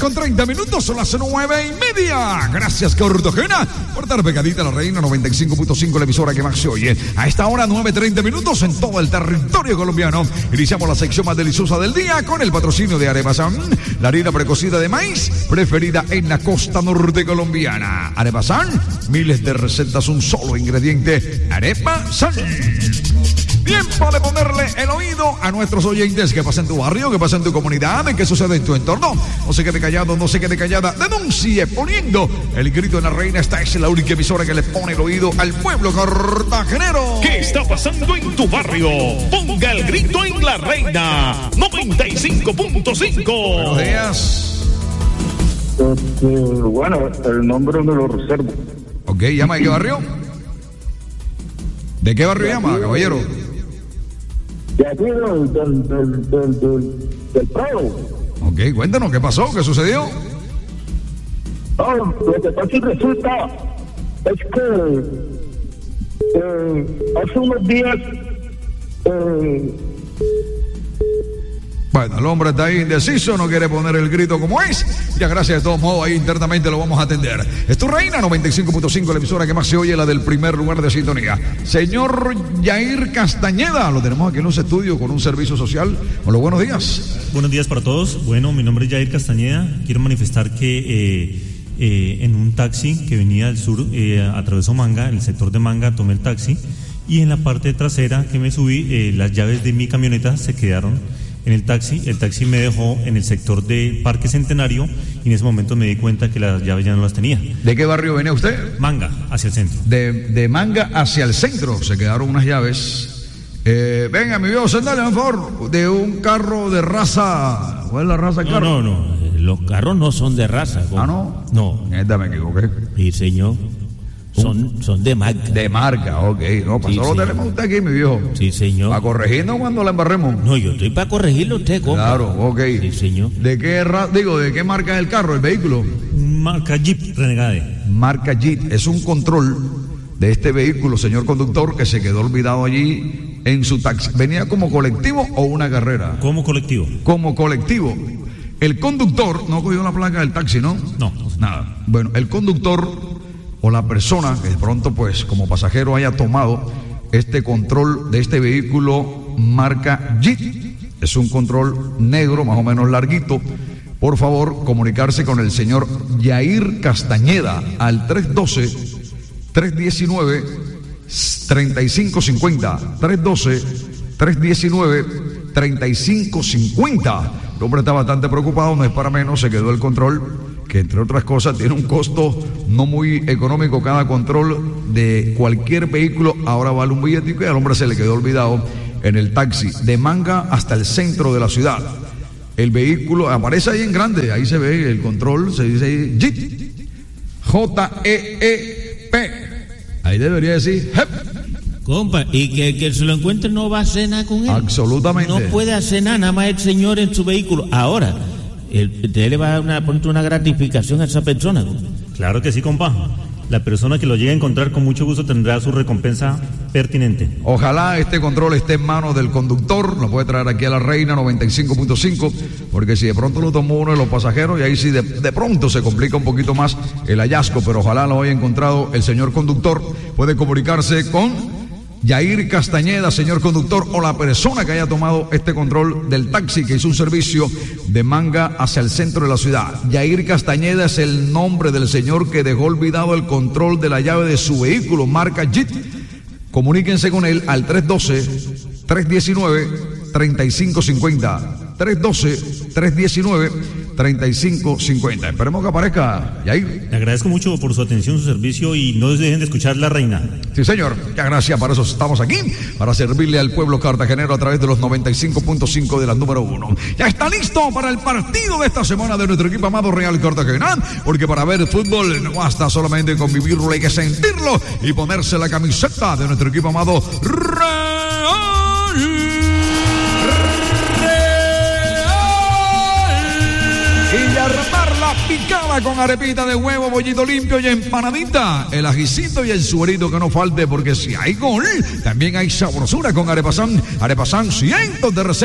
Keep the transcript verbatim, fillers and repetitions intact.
con treinta minutos, son las nueve y media. Gracias, Cartagena, por estar pegadita a la Reina noventa y cinco punto cinco, la emisora que más se oye. A esta hora, nueve treinta minutos en todo el territorio colombiano. Iniciamos la sección más deliciosa del día con el patrocinio de Arepasan, la harina precocida de maíz preferida en la costa norte colombiana. Arepasan, miles de recetas, un solo ingrediente. Arepasan. Tiempo de ponerle el oído a nuestros oyentes. ¿Qué pasa en tu barrio? ¿Qué pasa en tu comunidad? ¿Qué sucede en tu entorno? No se quede callado, no se quede callada. Denuncie poniendo el grito en la Reina. Esta es la única emisora que le pone el oído al pueblo cartagenero. ¿Qué está pasando en tu barrio? Ponga el grito en la Reina noventa y cinco punto cinco. Buenos días. Este, bueno, el nombre me lo reservo. Ok, ¿llama de qué barrio? ¿De qué barrio llama, caballero? De aquí, del, del, del, del, del, del Prado. Ok, cuéntanos, ¿qué pasó? ¿Qué sucedió? No, lo que pasa y resulta es que eh, hace unos días eh, bueno, el hombre está ahí indeciso, no quiere poner el grito como es. Ya gracias, de todos modos, ahí internamente lo vamos a atender. Es tu Reina noventa y cinco punto cinco, la emisora que más se oye, la del primer lugar de sintonía. Señor Yair Castañeda, lo tenemos aquí en los estudios con un servicio social. Hola, buenos días. Buenos días para todos. Bueno, mi nombre es Yair Castañeda. Quiero manifestar que eh, eh, en un taxi que venía del sur, eh, atravesó Manga, en el sector de Manga, tomé el taxi y en la parte trasera que me subí, eh, las llaves de mi camioneta se quedaron en el taxi. El taxi me dejó en el sector de Parque Centenario y en ese momento me di cuenta que las llaves ya no las tenía. ¿De qué barrio venía usted? Manga, hacia el centro. De, de Manga hacia el centro se quedaron unas llaves. Eh, venga, mi viejo, sentale, por favor, de un carro de raza. ¿Cuál es la raza del no, carro? No, no, los carros no son de raza. ¿Cómo? ¿Ah, no? No. Esta me equivoqué. Sí, señor. Son, son de marca. De marca, ok. No, para Sí, eso lo señor. tenemos usted aquí, mi viejo. Sí, señor. Para corregirnos cuando la embarremos. No, yo estoy para corregirlo usted, compa. Claro, ok. Sí, señor. ¿De qué ra- digo, de qué marca es el carro, el vehículo? Marca Jeep Renegade. Marca Jeep. Es un control de este vehículo, señor conductor, que se quedó olvidado allí en su taxi. ¿Venía como colectivo o una carrera? Como colectivo. Como colectivo. El conductor no cogió la placa del taxi, ¿no? No. Nada. Bueno, el conductor o la persona que de pronto, pues, como pasajero haya tomado este control de este vehículo marca Jeep, es un control negro, más o menos larguito. Por favor, comunicarse con el señor Yair Castañeda al tres uno dos, tres uno nueve, tres cinco cinco cero. tres uno dos, tres uno nueve, tres cinco cinco cero. El hombre está bastante preocupado, no es para menos, se quedó el control, que entre otras cosas tiene un costo no muy económico. Cada control de cualquier vehículo ahora vale un billetico y al hombre se le quedó olvidado en el taxi de Manga hasta el centro de la ciudad. El vehículo aparece ahí en grande, ahí se ve el control, se dice ahí Jeep, J E E P, ahí debería decir Jep. Compa, y que el que se lo encuentre no va a hacer nada con él. Absolutamente. No puede hacer nada, nada más el señor en su vehículo. Ahora, él, él le va a dar una, poner una gratificación a esa persona. Claro que sí, compa. La persona que lo llegue a encontrar con mucho gusto tendrá su recompensa pertinente. Ojalá este control esté en manos del conductor, lo puede traer aquí a la Reina noventa y cinco punto cinco, porque si de pronto lo tomó uno de los pasajeros, y ahí sí de, de pronto se complica un poquito más el hallazgo, pero ojalá lo haya encontrado el señor conductor. Puede comunicarse con Yair Castañeda, señor conductor, o la persona que haya tomado este control del taxi que hizo un servicio de Manga hacia el centro de la ciudad. Yair Castañeda es el nombre del señor que dejó olvidado el control de la llave de su vehículo marca Jeep. Comuníquense con él al tres uno dos, tres uno nueve, tres cinco cinco cero. tres uno dos, tres uno nueve, tres cinco cinco cero. Esperemos que aparezca Yair. Le agradezco mucho por su atención, su servicio y no dejen de escuchar La Reina. Sí, señor. Muchas gracias. Para eso estamos aquí, para servirle al pueblo cartagenero a través de los noventa y cinco punto cinco de la número uno. Ya está listo para el partido de esta semana de nuestro equipo amado Real Cartagena, porque para ver fútbol no basta solamente con vivirlo, hay que sentirlo y ponerse la camiseta de nuestro equipo amado Real. Y armar la picada con arepita de huevo, bollito limpio y empanadita, el ajicito y el suerito que no falte, porque si hay gol, también hay sabrosura con Arepasan. Arepasan, cientos de recetas